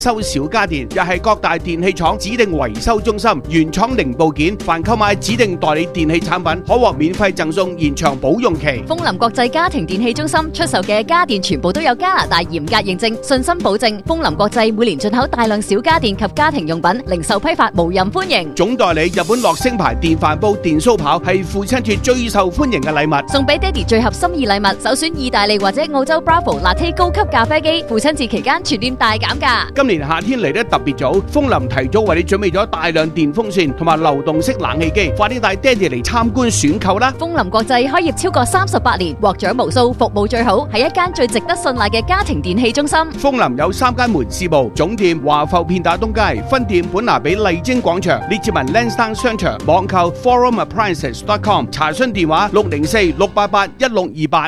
收小家電，又係各大電器廠指定維修中心，原廠零部件，凡購買指定代理電器產品，可獲免費贈送延長保用期。 楓林國際家庭電器中心出售嘅家電全部都有加拿大嚴格認證，信心保證。楓林國際每年進口大量小家電及家庭用品，零售批發無任歡迎。 總代理日本樂聲牌電飯煲、電酥刨係父親節最受歡迎嘅禮物， 送俾爹哋最合心意禮物，首選意大利或者澳洲 Bravo Latte 高級咖啡機。父親節期間全店大減價。 今年夏天嚟得特別早，楓林提早為你準備咗大量電風扇同埋流動式冷氣機，快啲帶爹哋嚟參觀選購啦！ 楓林國際開業超過38年，獲獎無數，服務最好，係一間最值得信賴嘅家庭電器中心。 楓林有3間門市部，總店華埠片打東街，分店本拿比麗晶廣場，列治文 Lansdowne 商場，網購 forumappliances.com， 查詢電話604-688-1628。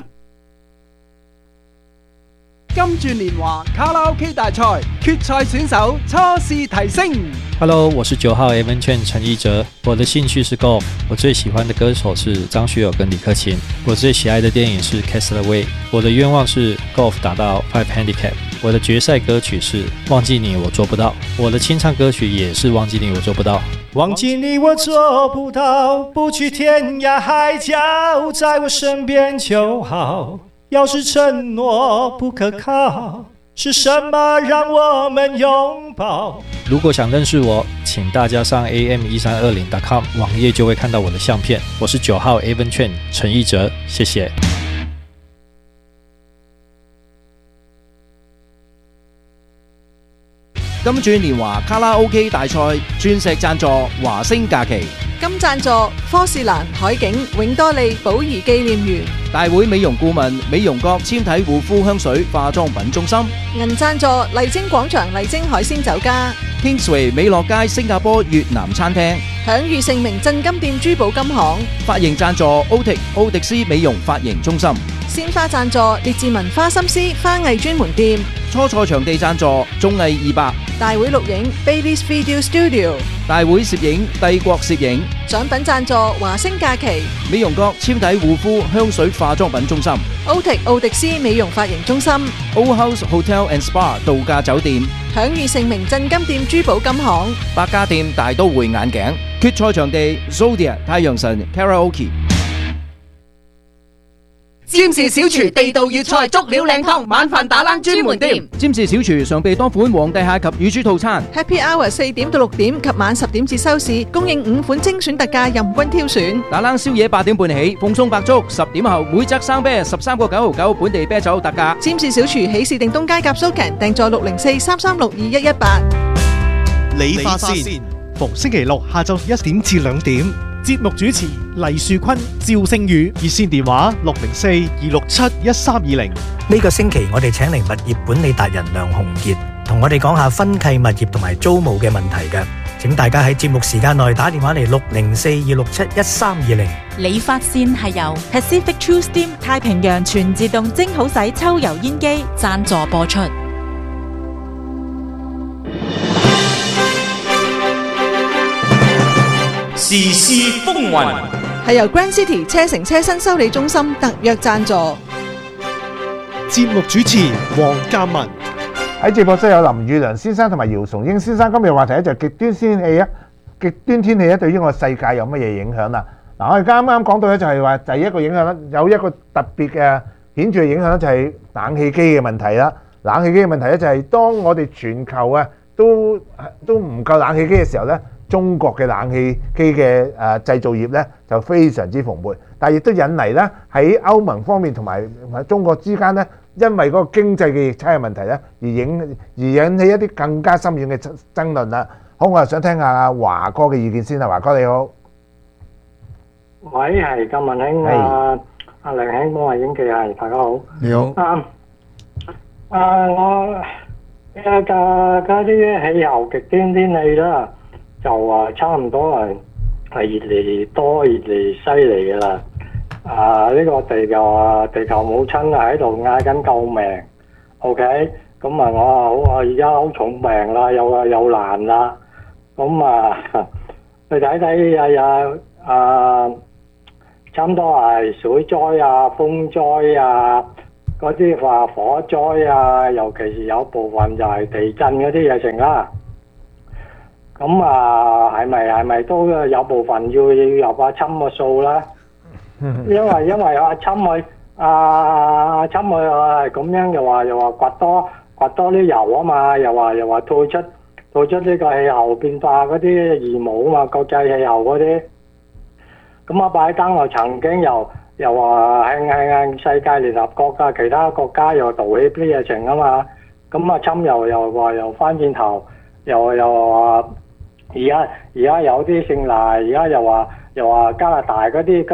金鑽年華卡拉 OK 大賽決賽選手初試提升。 Hello， 我是9號 Evan Chen 陳奕哲，我的興趣是 golf， 我最喜歡的歌手是張學友跟李克勤，我最喜愛的電影是 Castaway， 我的願望是 golf 打到5 handicap， 我的決賽歌曲是忘記你我做不到，我的清唱歌曲也是忘記你我做不到。 忘記你我做不到，不去天涯海角，在我身邊就好。要是承諾不可靠，是什麼讓我們擁抱？ 如果想認識我，請大家上 am1320.com 網頁就會看到我的相片。我是9號 Evan Chen 陳奕哲，謝謝。 金鑽年華卡拉 OK 大賽鑽石贊助華星假期， 金贊助科士蘭海景永多利寶儀紀念園， 大會美容顧問美容閣纖體護膚香水化妝品中心， 銀贊助麗晶廣場麗晶海鮮酒家， Kingsway 美樂街新加坡越南餐廳， 享譽盛名鎮金店珠寶金行， 髮型贊助奧迪斯美容髮型中心， 鮮花贊助列治文花心思花藝專門店， 初賽場地贊助綜藝200， 大會錄影 Baby's Video Studio， 大會攝影帝國攝影， 獎品贊助華星假期， 美容閣纖體護膚香水化妝品中心， 奧迪斯美容髮型中心， Old House Hotel and Spa 度假酒店， 享譽盛名鎮金店珠寶金行， 百家店大都會眼鏡，決賽場地 Zodiac 太陽神 Karaoke。 占士小廚地道粵菜足料靚湯，晚飯打冷專門店。 占士小廚常備多款皇帝蟹及乳豬套餐。 Happy Hour 4點到6點及晚10點至收市，供應5款精選特價，任君挑選。 打冷宵夜8點半起，奉送白粥10點後每則生啤13個9毫9，本地啤酒特價。 占士小廚喜事定東街夾蘇強，訂座604-336-2118。 理髮線，逢星期六下晝1點至2點。節目主持黎樹坤、趙星宇，熱線電話604-267-1320。 呢個星期我哋請嚟物業管理達人梁鴻傑，同我哋講下分契物業同埋租務嘅問題嘅。請大家喺節目時間內打電話嚟604-267-1320。 理髮線係由 Pacific True Steam 太平洋全自動蒸好洗抽油煙機贊助播出。 時事風雲係由 Grand City 車城車新修理中心特約贊助。 節目主持黃鑑文。 喺直播室有林宇良先生同埋姚崇英先生。今日話題咧就係極端天氣啊，極端天氣咧對於我世界有乜嘢影響啦？嗱，我哋啱啱講到咧就係話第一個影響啦，有一個特別嘅顯著嘅影響咧就係冷氣機嘅問題啦。冷氣機嘅問題咧就係當我哋全球啊都唔夠冷氣機嘅時候咧，中國嘅冷氣機嘅製造業咧就非常之蓬勃，但係亦都引嚟咧喺歐盟方面同埋中國之間咧，因為嗰個經濟嘅逆差嘅問題咧，而引起一啲更加深遠嘅爭論啦。好，我又想聽下華哥嘅意見先啦。華哥你好， 喂，係金文兄阿梁兄，我係英記，係大家好。 你好。 我家啲氣候極端天氣啦。就差唔多係越嚟越多、越嚟越犀利嘅啦。呢個地球母親喺度嗌緊救命。OK， 咁我而家好重病啦，又難啦。咁你睇睇差唔多係水災啊、風災啊， 嗰啲話火災啊，尤其是有部分就係地震嗰啲嘢成啦。咁啊，係咪都有部分要入阿侵個數啦？因為阿侵佢係咁樣又話掘多啲油啊嘛，又話退出呢個氣候變化嗰啲義務啊嘛，國際氣候嗰啲。咁啊，拜登又曾經又話向世界聯合國啊，其他國家又道歉啲嘢情啊嘛。咁啊，侵又話又翻轉頭，又話而家有啲姓賴，而家又話加拿大嗰啲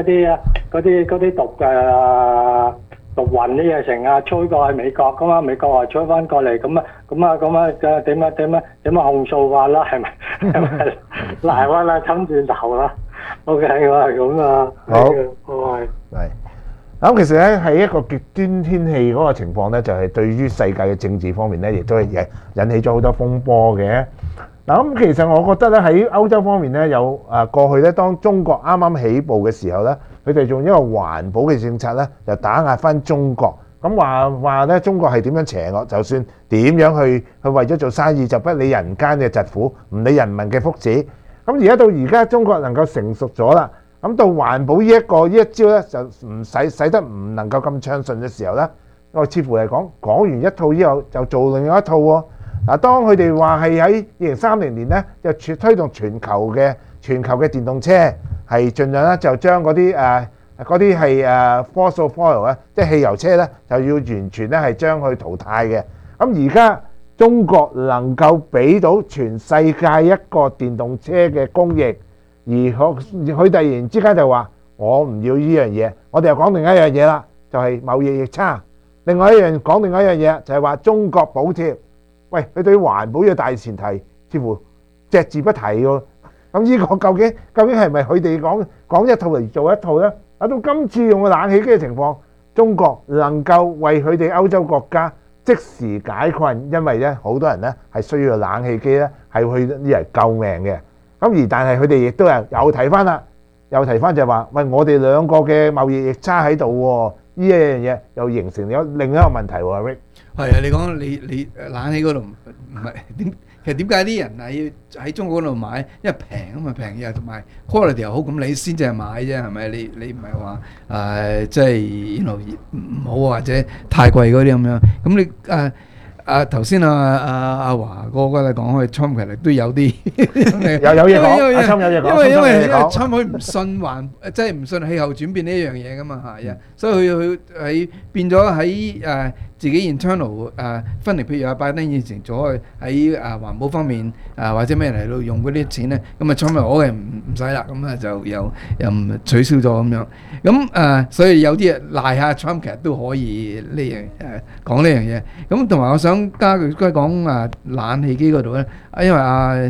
毒運啲嘢成啊，吹過去美國噶嘛，美國話吹翻過嚟，咁啊點控訴法啦？係咪賴翻啦，侵轉頭啦？OK， 我係咁啊。 好， 係。 咁其實咧係一個極端天氣嗰個情況咧，就係對於世界嘅政治方面咧，亦都係引起咗好多風波嘅。嗱，咁其實我覺得咧喺歐洲方面咧，有過去咧，當中國啱啱起步嘅時候咧，佢哋用一個環保嘅政策咧，就打壓翻中國。咁話咧，中國係點樣邪惡，就算點樣去為咗做生意，就不理人間嘅疾苦，唔理人民嘅福祉。咁而家到而家，中國能夠成熟咗啦。咁到環保呢一招咧，就唔使得唔能夠咁暢順嘅時候咧，我似乎嚟講完一套之後，就做另外一套喎。嗱，當佢哋話係喺2030年咧，就推動全球嘅電動車，係盡量咧就將嗰啲係fossil fuel 咧，即係汽油車咧，就要完全咧係將佢淘汰嘅。咁而家中國能夠俾到全世界一個電動車嘅供應，而佢突然之間就話我唔要呢樣嘢，我哋又講另一樣嘢啦，就係貿易逆差。講另外一樣嘢就係話中國補貼。喂，佢對環保嘅大前提似乎隻字不提喎。咁呢個究竟係咪佢哋講一套嚟做一套呢？到今次用個冷氣機嘅情況，中國能夠為佢哋歐洲國家即時解困，因為咧好多人咧係需要冷氣機咧係去嚟救命嘅。咁但係佢哋亦都又提翻啦，又提翻就係話，喂，我哋兩個嘅貿易逆差喺度喎，呢一樣嘢又形成咗另一個問題喎，Rick。 係啊，你講你冷氣嗰度唔係點？其實點解啲人係要喺中國嗰度買？因為平啊嘛，平嘢同埋 quality 又好，咁你先至係買啫，係咪？你唔係話即係唔好或者太貴嗰啲咁樣。咁你頭先阿華哥咧講開，Trump 其實都有啲有嘢講，阿 Trump 有嘢講， 因為 Trump 佢唔信即係唔信氣候轉變呢一樣嘢噶嘛，係啊，所以佢喺變咗喺自己 internal 分離，譬如阿拜登以前做開喺環保方面或者咩嚟到用嗰啲錢咧，咁啊 Trump 我嘅唔使啦，咁啊就又唔取消咗咁樣，咁所以有啲嘢賴下 Trump 其實都可以呢樣講呢樣嘢，咁同埋我想加句講冷氣機嗰度咧，因為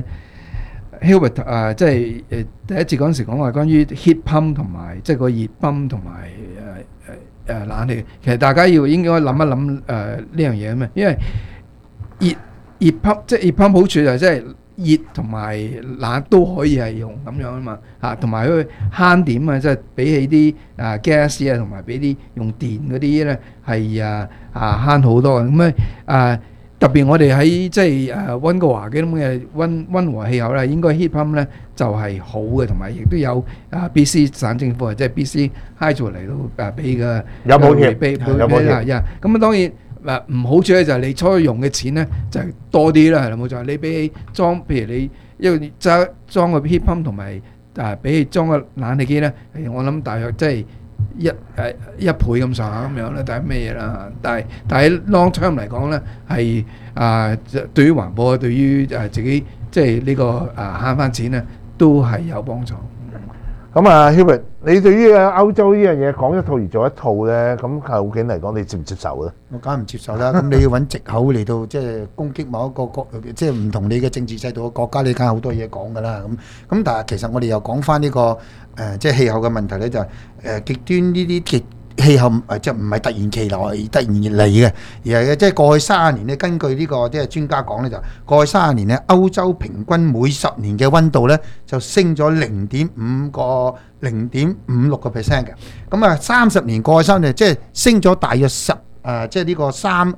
Hubert 即係第一節嗰陣時講話關於 heat pump 同埋即係個熱泵同埋冷氣，其實大家應該諗一諗呢樣嘢啊嘛，因為熱泵即係熱泵好處就係即係熱同埋冷都可以係用咁樣啊嘛嚇，同埋佢慳點啊，即係比起啲gas 啊同埋比啲用電嗰啲咧係慳好多嘅咁特別我哋喺即係溫哥華嘅咁嘅溫和氣候咧，應該 heat pump 咧就係好嘅，同埋亦都有BC 省政府或者 BC Hydro 嚟到俾嘅有補貼，有補貼。 咁當然唔好處咧就係你初用嘅錢咧就係多啲啦，係啦冇錯。你比起裝，譬如你因為裝個 heat pump 同埋比起裝個冷氣機咧，我諗大約即係一倍咁上下咁樣咧，但係咩嘢啦？但係 long term 嚟講咧，係對於環保，對於自己即係呢個慳翻錢咧，都係有幫助。 咁Hubert，你對於歐洲呢樣嘢講一套而做一套咧，咁究竟嚟講你接唔接受咧？ 我梗係唔接受啦！咁你要揾藉口嚟到即係攻擊某一個國，即係唔同你嘅政治制度嘅國家，你梗係好多嘢講㗎啦。咁但係其實我哋又講翻呢個即係氣候嘅問題咧，就係極端呢啲氣候即係唔係突然嚟嘅，而係即係過去30年咧，根據呢個即係專家講咧，就過去30年咧，歐洲平均每10年嘅溫度咧就升咗0.56%嘅。咁30年過去30年，即係升咗大約即係呢個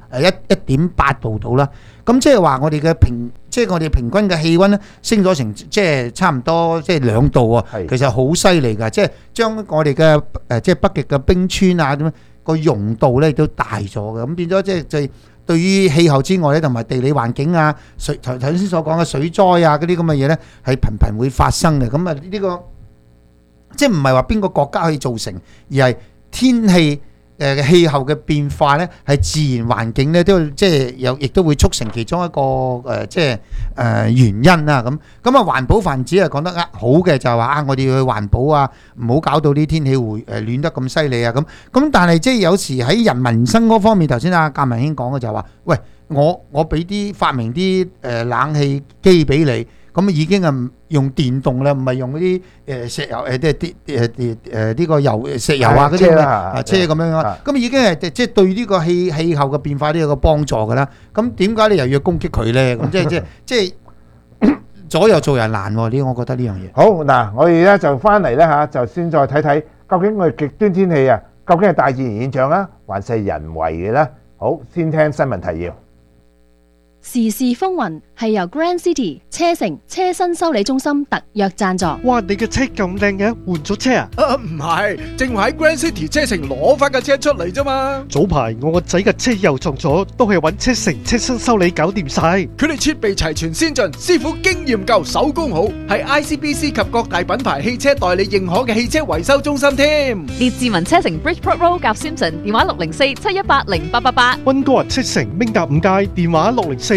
1.8度到啦。咁即係話我哋嘅平均嘅氣温咧升咗成即係差唔多即係2度喎。其實好犀利㗎，即係將我哋嘅即係北極嘅冰川啊咁樣個溶度咧都大咗嘅。咁變咗即係對於氣候之外咧，同埋地理環境啊，頭先所講嘅水災啊嗰啲咁嘅嘢咧，係頻頻會發生嘅。咁啊呢個即係唔係話邊個國家可以造成，而係天氣氣候嘅變化咧，係自然環境咧都即係亦都會促成其中一個原因啦。咁啊環保分子係講得好嘅，就係話我哋要去環保啊，唔好搞到啲天氣會暖得咁犀利啊。咁但係即係有時喺人民生嗰方面，頭先阿鑑文兄講嘅就係話，喂，我俾啲發明啲冷氣機俾你。咁已經係用電動啦，唔係用嗰啲石油呢個石油啊嗰啲車咁樣。咁已經係即係對呢個氣候嘅變化都有個幫助㗎啦。咁點解你又要攻擊佢咧？咁即係左右做人難喎。呢，我覺得呢樣嘢。 好嗱，我哋咧就翻嚟咧嚇，就先再睇睇究竟我哋極端天氣啊，究竟係大自然現象啊，還是係人為嘅咧？好，先聽新聞提要。 時事風雲係由 Grand City 車城車身修理中心特約贊助。 哇！你嘅車咁靚嘅，換咗車啊？ 唔係，正話喺 Grand City 車城攞翻架車出嚟啫嘛。 早排我個仔嘅車又撞咗，都係揾車城車身修理搞掂晒。 佢哋設備齊全先進，師傅經驗夠，手工好，係 ICBC 及各大品牌汽車代理認可嘅汽車維修中心添。 列治文車城 Bridgeport Road 夾 Simpson， 電話604-718-0888。 溫哥華車城明達5街，電話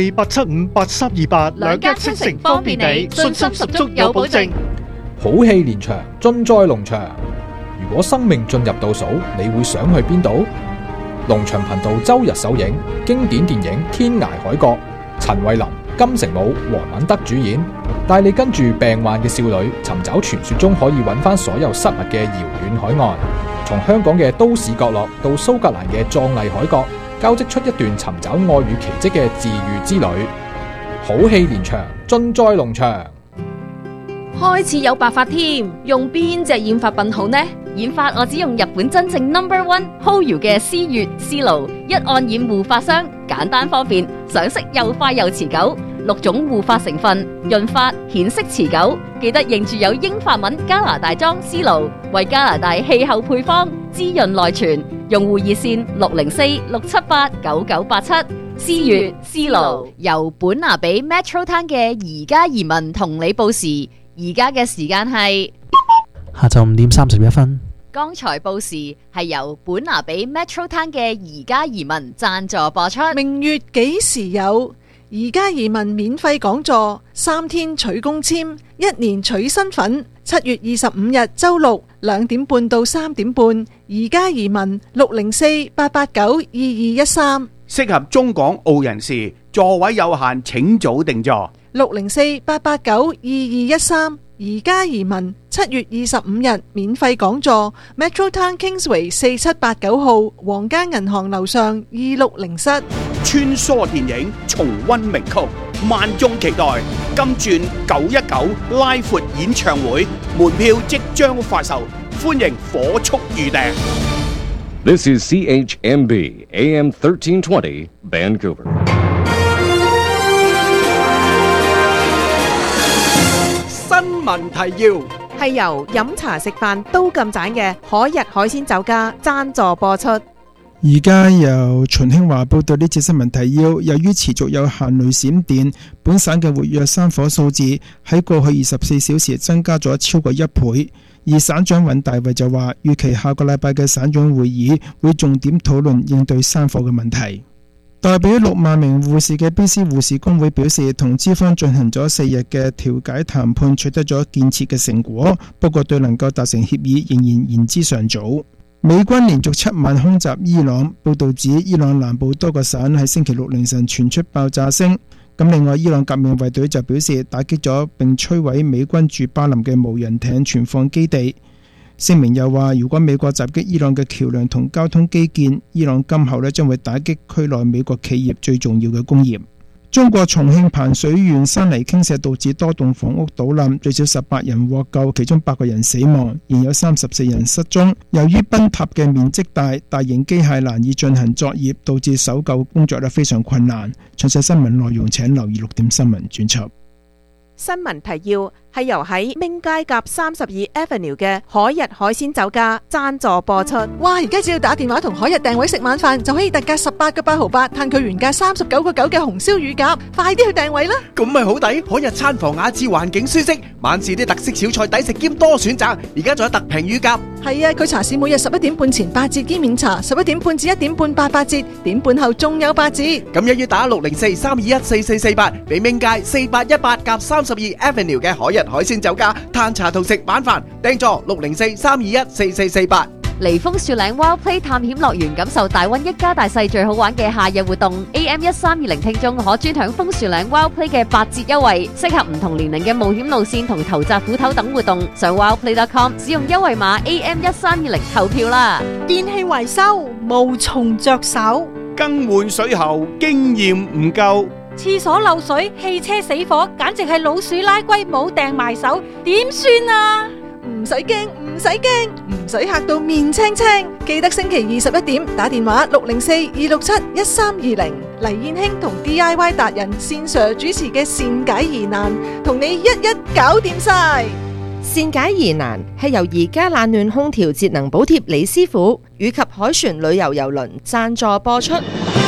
604-875-8328。 兩家車城方便你，信心十足有保證。 好戲連場，盡在龍翔。如果生命進入倒數，你會想去邊度？龍翔頻道周日首映經典電影《天涯海角》，陳慧琳、金城武、黃敏德主演，帶你跟住病患嘅少女尋找傳說中可以揾翻所有失物嘅遙遠海岸。從香港嘅都市角落到蘇格蘭嘅壯麗海角，交織出一段尋找愛與奇蹟嘅治癒之旅。好戲連場，盡在龍翔。 開始有白髮添，用邊隻染髮品好呢？ 染髮我只用日本真正 No.1 Hoyu 嘅思悦思露一按染護髮霜，簡單方便，上色又快又持久。6種護髮成分，潤髮顯色持久。記得認住有英法文加拿大裝思露，為加拿大氣候配方，滋潤內存。用戶熱線604-678-9987。思悦思露由本拿比 Metro Town 嘅宜家移民同你報時。而家嘅時間係下晝5點31分。 剛才報時係由本拿比 Metro Town 嘅宜家移民贊助播出。 明月幾時有？宜家移民免費講座，3天取公簽，1年取身份。7月25日周六2點半到3點半，宜家移民604-889-2213。 適合中港澳人士，座位有限，請早訂座。 604-889-2213。宜家移民7月25日免費講座 ，Metro Town Kingsway 4789號皇家銀行樓上260室。 穿梭電影，重溫名曲，萬眾期待。金鑽919拉闊演唱會門票即將發售，歡迎火速預訂。 This is CHMB AM 1320 Vancouver。 新聞提要係由飲茶食飯都咁盞嘅海逸海鮮酒家贊助播出。 而家由秦興華報道呢節新聞提要。由於持續有行雷閃電，本省嘅活躍山火數字喺過去24小時增加咗超過1倍。而省長尹大衛就話，預期下個禮拜嘅省長會議會重點討論應對山火嘅問題。代表6萬名護士嘅 BC 護士工會表示，同資方進行咗4日嘅調解談判，取得咗建設嘅成果，不過對能夠達成協議仍然言之尚早。美軍連續7晚空襲伊朗，報道指伊朗南部多個省喺星期6凌晨傳出爆炸聲。咁另外，伊朗革命衛隊就表示打擊咗並摧毀美軍駐巴林嘅無人艇存放基地。聲明又話，如果美國襲擊伊朗嘅橋梁同交通基建，伊朗今後將會打擊區內美國企業最重要嘅工業。 中國重慶彭水縣山泥傾瀉導致多棟房屋倒冧，最少18人獲救，其中8個人死亡，現有34人失蹤。由於崩塌嘅面積大，大型機械難以進行作業，導致搜救工作非常困難。詳細新聞內容請留意6點新聞專輯。 新聞提要係由喺明街夾32 Avenue 嘅海逸海鮮酒家贊助播出。 哇！而家只要打電話同海逸訂位食晚飯，就可以特價18個8毫8，嘆佢原價39個9嘅紅燒乳鴿。快啲去訂位啦！ 咁咪好抵，海逸餐房雅致，環境舒適，晚市啲特色小菜抵食兼多選擇，而家仲有特平乳鴿。 係啊，佢茶市每日11點半前8折兼免茶，11點半至1點半8折，點半後仲有8折。 咁一於打604-321-4448，俾明街4818夾32 Avenue 嘅海逸海鮮酒家嘆茶同食晚飯，訂座604-321-4448。 嚟楓樹嶺 Wild Play 探險樂園，感受大溫一家大細最好玩嘅夏日活動。AM1320 聽眾可專享楓樹嶺 Wild Play 嘅8折優惠，適合唔同年齡嘅冒險路線同投擲斧頭等活動。上 wildplay.com 使用優惠碼 AM1320 投票啦！ 電器維修無從着手， 更換水喉經驗唔夠， 廁所漏水、汽車死火，簡直係老鼠拉龜冇掟埋手，點算啊？ 唔使驚，唔使驚，唔使嚇到面青青。記得星期21點打電話604-267-1320，黎燕卿同 DIY 達人線上主持嘅善解疑難，同你一一搞掂晒。 善解疑難係由而家冷暖空調節能補貼李師傅以及海船旅遊郵輪贊助播出。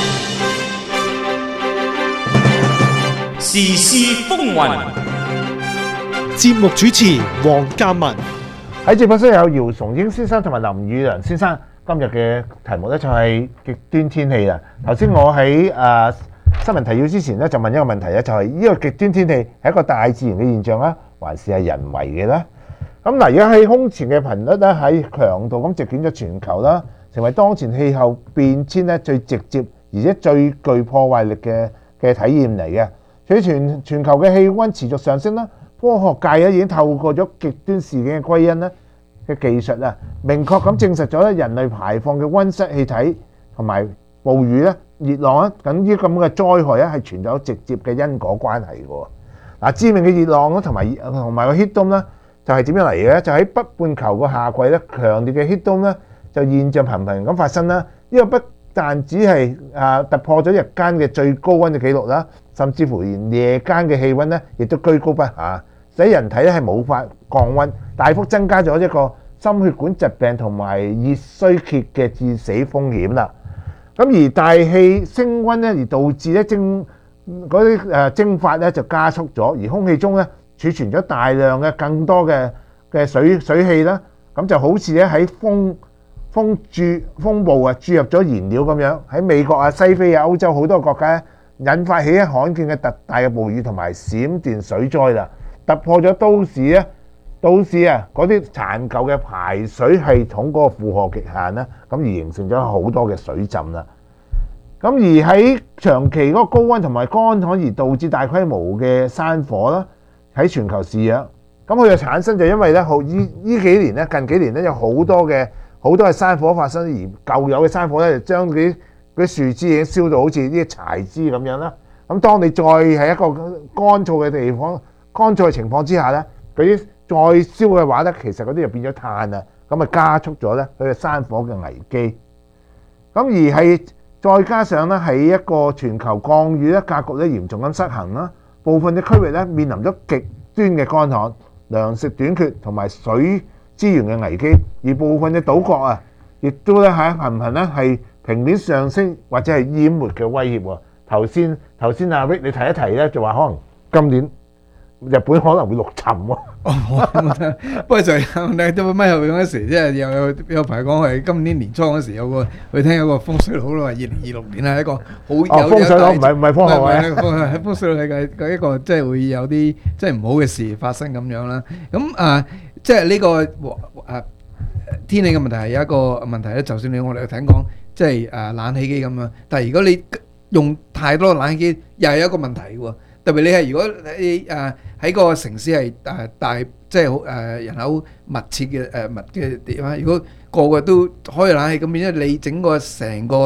時事風雲，節目主持黃鑑文。 喺直播室有姚崇英先生同埋林宇良先生。今日嘅題目咧就係極端天氣啦。頭先我喺新聞提要之前咧就問一個問題咧，就係呢個極端天氣係一個大自然嘅現象啦，還是係人為嘅咧？咁嗱，而家喺空前嘅頻率咧喺強度咁席捲咗全球啦，成為當前氣候變遷咧最直接而且最具破壞力嘅體驗嚟嘅。隨住全球嘅氣溫持續上升啦，科學界咧已經透過咗極端事件嘅歸因咧嘅技術啊，明確咁證實咗咧人類排放嘅溫室氣體同埋暴雨咧、熱浪咧等呢咁嘅災害咧係存在有直接嘅因果關係嘅。嗱，致命嘅熱浪咧同埋個 heat dome 咧就係點樣嚟嘅咧？就喺北半球個夏季咧，強烈嘅 heat dome 咧就現象頻頻咁發生啦。呢個不但只係突破咗日間嘅最高溫嘅記錄啦，甚至乎連夜間嘅氣溫咧亦都居高不下，使人體咧係冇法降溫，大幅增加咗一個心血管疾病同埋熱衰竭嘅致死風險啦。咁而大氣升溫咧，而導致咧嗰啲蒸發咧就加速咗，而空氣中咧儲存咗大量嘅更多嘅水氣啦，咁就好似咧喺風暴啊注入咗燃料咁樣，喺美國啊、西非啊、歐洲好多國家引發起罕見嘅特大嘅暴雨同埋閃電水災啦，突破咗都市啊嗰啲殘舊嘅排水系統嗰個負荷極限啦，咁而形成咗好多嘅水浸啦。咁而喺長期嗰個高溫同埋乾旱而導致大規模嘅山火啦，喺全球肆虐。咁佢嘅產生就因為咧近幾年咧有好多嘅山火發生，而舊有嘅山火咧就將嗰啲樹枝已經燒到好似啲柴枝咁樣啦。咁當你再喺一個乾燥嘅地方、乾燥嘅情況之下咧，嗰啲再燒嘅話咧，其實嗰啲就變咗碳啦，咁啊加速咗咧佢嘅山火嘅危機。咁而係再加上咧係一個全球降雨咧格局咧嚴重咁失衡啦，部分嘅區域咧面臨咗極端嘅乾旱、糧食短缺同埋水資源嘅危機，而部分嘅島國啊，亦都咧係頻咧係平面上升或者係淹沒嘅威脅喎。頭先阿 Rick 你提一提咧，就話可能今年日本可能會陸沉喎。 不過就係都咪後嗰時，即係有朋友講係今年年初嗰時有個有個風水佬咯，話2026年係一個好有風水佬唔係科學嘅， 喺風水佬係一個即係會有啲即係唔好嘅事發生咁樣啦。咁即係呢個天氣嘅問題係有一個問題咧。就算我哋聽講即係冷氣機咁樣，但係如果你用太多冷氣機，又係一個問題喎。特別你係如果你喺個城市係大即係人口密切嘅密嘅地方，如果個個都開冷氣咁，變咗你整個成個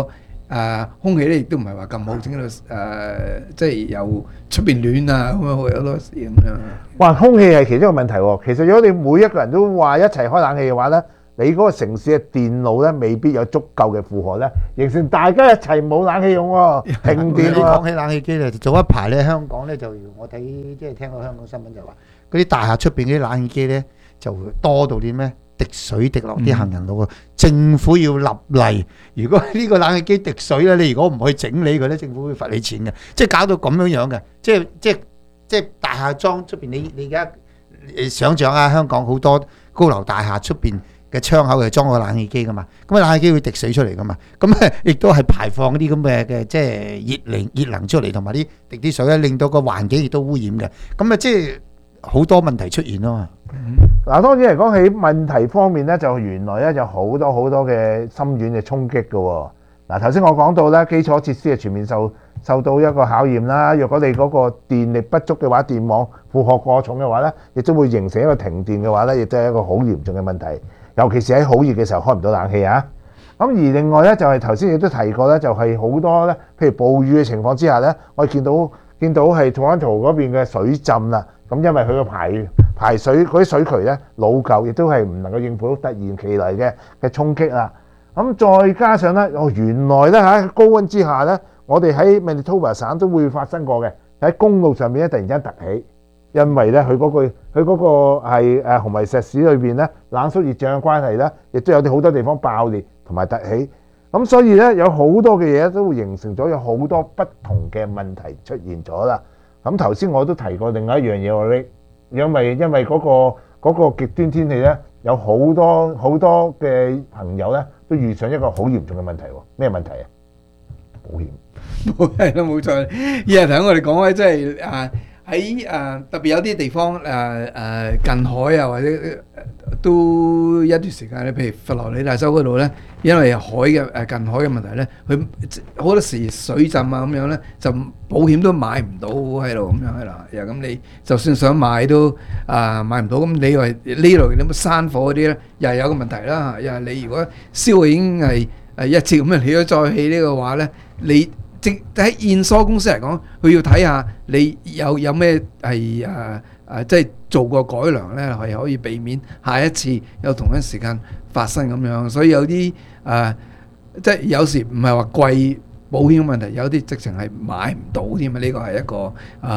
空氣咧亦都唔係話咁好，整到即係有出邊暖啊咁樣，會有好多事咁樣。 哇！空氣係其中一個問題喎。其實如果你每一個人都話一齊開冷氣嘅話咧，你嗰個城市嘅電路咧未必有足夠嘅負荷咧，形成大家一齊冇冷氣用喎，停電你喎。 講起冷氣機咧，早一排咧香港咧就我睇即係聽到香港新聞就話，嗰啲大廈出邊嗰啲冷氣機咧就多到啲咩？滴水滴落啲行人路啊！政府要立例，如果呢個冷氣機滴水咧，你如果唔去整理佢咧，政府會罰你錢嘅。即係搞到咁樣樣嘅，即係大廈裝出邊，你而家想象下香港好多高樓大廈出邊嘅窗口係裝個冷氣機噶嘛，咁啊冷氣機會滴水出嚟噶嘛，咁咧亦都係排放啲咁嘅即係熱能出嚟，同埋啲滴啲水咧，令到個環境亦都污染嘅。咁啊即係好多問題出現咯嘛。 嗱，當然嚟講喺問題方面咧，就原來咧有好多嘅深遠嘅衝擊嘅喎。嗱，頭先我講到咧，基礎設施係全面受到一個考驗啦。若果你嗰個電力不足嘅話，電網負荷過重嘅話咧，亦都會形成一個停電嘅話咧，亦都係一個好嚴重嘅問題。尤其是喺好熱嘅時候開唔到冷氣啊。咁而另外咧就係頭先亦都提過咧，就係好多咧，譬如暴雨嘅情況之下咧，我哋見到係Toronto嗰邊嘅水浸啦。咁因為佢個排水嗰啲水渠咧老舊，亦都係唔能夠應付到突然其來嘅衝擊啦。咁再加上咧，原來咧喺高溫之下咧，我哋喺 Manitoba 省都會發生過嘅，喺公路上面咧突然間突起，因為咧佢嗰個係紅泥石屎裏邊咧冷縮熱脹嘅關係咧，亦都有啲好多地方爆裂同埋突起。咁所以咧有好多嘅嘢都會形成咗有好多不同嘅問題出現咗啦。咁頭先我都提過另外一樣嘢喎，Rick，因為嗰個極端天氣咧，有好多嘅朋友咧都遇上一個好嚴重嘅問題喎。咩問題啊？保險。 係啦，冇錯。而家頭先我哋講咧，即係喺特別有啲地方近海啊，或者都一段時間咧，譬如佛羅里達州嗰度咧，因為近海嘅問題咧，佢好多時水浸啊咁樣咧，就保險都買唔到喺度咁樣係啦。又咁你就算想買都買唔到。咁你話呢度有冇山火嗰啲咧，又係有個問題啦。又係你如果燒已經係一次咁樣，你如果再起呢個話咧，你喺現疏公司嚟講，佢要睇下你有咩係即係做過改良咧，係可以避免下一次有同一時間發生咁樣。所以有啲即係有時唔係話貴保險問題，有啲直情係買唔到添啊！呢個係一個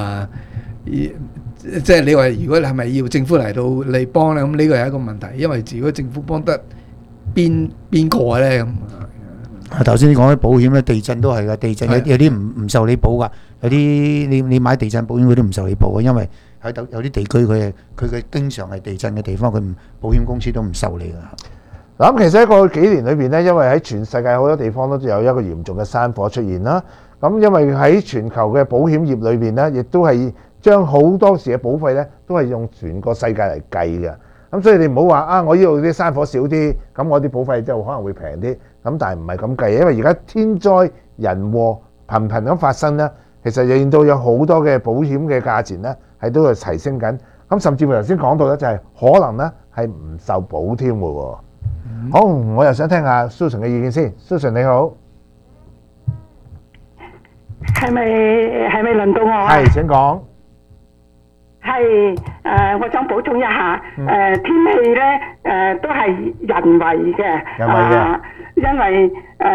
即係你話如果你係咪要政府嚟幫咧？咁呢個係一個問題，因為如果政府幫得邊個咧咁？ 頭先你講啲保險咧，地震都係噶，地震有啲唔受你保噶，有啲你買地震保險佢都唔受你保嘅，因為喺有啲地區佢嘅經常係地震嘅地方，佢保險公司都唔受理噶。 嗱，咁其實喺過去幾年裏邊咧，因為喺全世界好多地方都有一個嚴重嘅山火出現啦。咁因為喺全球嘅保險業裏邊咧，亦都係將好多時嘅保費咧，都係用全個世界嚟計嘅。咁所以你唔好話我呢度啲山火少啲，咁我啲保費就可能會平啲。咁但係唔係咁計，因為而家天災人禍頻頻咁發生咧，其實令到有好多嘅保險嘅價錢咧係都係提升緊。咁甚至乎頭先講到咧，就係可能咧係唔受保添嘅喎。好，我又想聽下 Susan 嘅意見先。Susan 你好， 係咪輪到我啊？ 係，請講。 係我想補充一下，天氣咧都係人為嘅，因為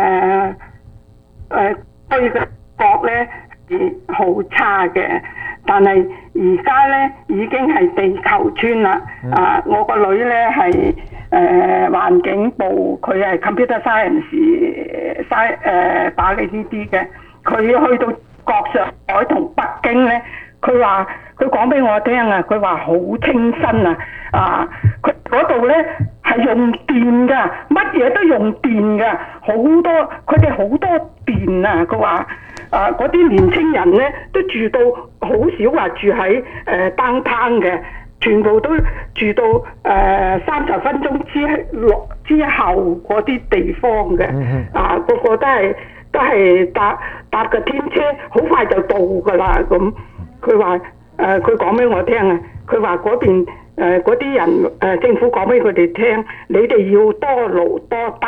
對個角咧好差嘅，但係而家咧已經係地球村啦。我個女咧係環境部，佢係 computer science 打理呢啲嘅，佢去到上海同北京咧。佢講俾我聽啊，佢話好清新啊！佢嗰度咧係用電㗎，乜嘢都用電㗎，佢哋好多電啊！佢話嗰啲年青人咧都住到好少話住喺downtown嘅，全部都住到30分鐘之後嗰啲地方嘅，個個都係搭個天車，好快就到㗎啦咁。佢話佢講俾我聽啊，佢話嗰邊嗰啲人政府講俾佢哋聽，你哋要多勞多得，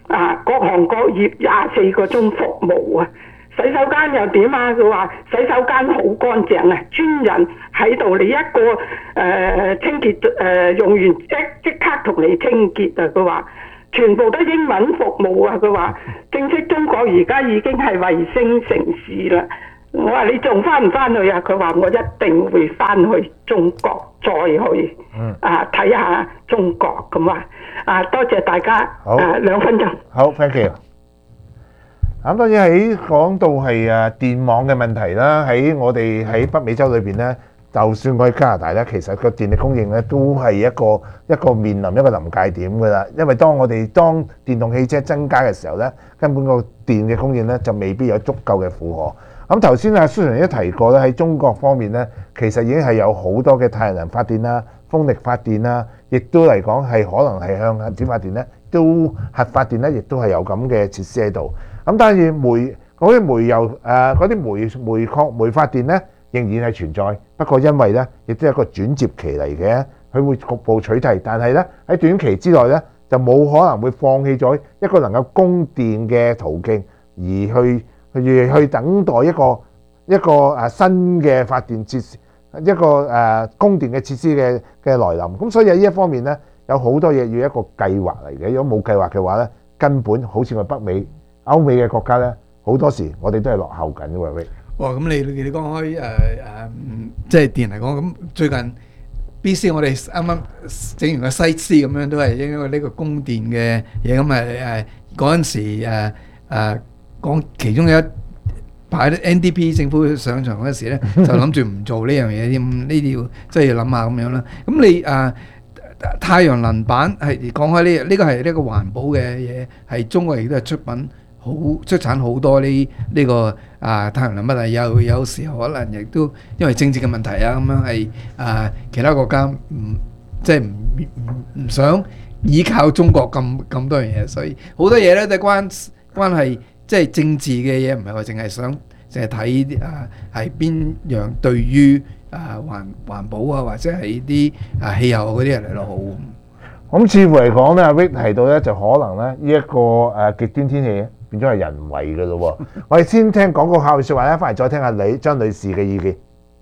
各行各業24個鐘服務啊。洗手間又點啊？佢話洗手間好乾淨啊，專人喺度，你一個清潔用完即刻同你清潔啊！佢話全部都英文服務啊！佢話正式中國而家已經係衛星城市啦。我話你仲翻唔翻去啊？佢話我一定會翻去中國再去睇下中國咁啊！多謝大家2分鐘。 好 ，thank you。咁當然喺講到係電網嘅問題啦，喺我哋喺北美洲裏邊咧，就算我喺加拿大咧，其實個電力供應咧都係一個面臨一個臨界點㗎啦。因為當電動汽車增加嘅時候咧，根本個電嘅供應咧就未必有足夠嘅負荷。咁頭先Susan都提過咧，喺中國方面咧，其實已經係有好多嘅太陽能發電啦、風力發電啦，亦都嚟講係可能係向核子發電咧，都核發電咧，亦都係有咁嘅設施喺度。咁但係嗰啲煤礦發電咧，仍然係存在。不過因為咧，亦都係一個轉接期嚟嘅，佢會局部取替。但係咧喺短期之內咧，就冇可能會放棄咗一個能夠供電嘅途徑，而去等待一個新嘅發電設施，一個供電嘅設施嘅來臨。咁所以喺呢一方面咧，有好多嘢要一個計劃嚟嘅。如果冇計劃嘅話咧，根本好似我北美、歐美嘅國家咧，好多時我哋都係落後緊嘅喎。 哇！咁你講開即係電嚟講，咁最近 BC 我哋啱啱整完個西施咁樣，都係因為呢個供電嘅嘢，咁嗰陣時講其中有一排 NDP 政府上場嗰時咧，就諗住唔做呢樣嘢添，呢啲要即係要諗下咁樣啦。咁你太陽能板係講開呢個係呢個環保嘅嘢，係中國亦都係出產好多呢個太陽能板，但係有時候可能亦都因為政治嘅問題啊，咁樣係其他國家即係唔想依靠中國咁多樣嘢，所以好多嘢咧都關係即係政治嘅嘢，唔係話淨係睇係邊樣對於環保啊，或者係啲氣候嗰啲嚟到好。 咁似乎嚟講咧，阿 Rick 提到咧，就可能咧呢一個極端天氣變咗係人為嘅咯喎。我哋先聽廣告後嘅説話咧，翻嚟再聽下張女士嘅意見。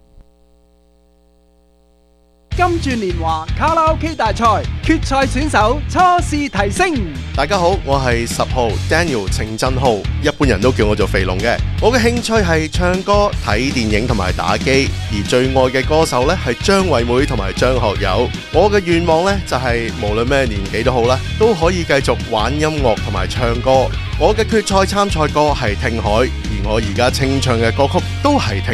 金鑽年華卡拉 OK 大賽決賽選手初試提升。 大家好，我係10號 Daniel 程振浩，一般人都叫我做肥龍嘅。我嘅興趣係唱歌、睇電影同埋打機，而最愛嘅歌手呢係張惠妹同埋張學友。我嘅願望呢就係無論咩年紀都好啦，都可以繼續玩音樂同埋唱歌。我嘅決賽參賽歌係聽海，而我而家清唱嘅歌曲都係聽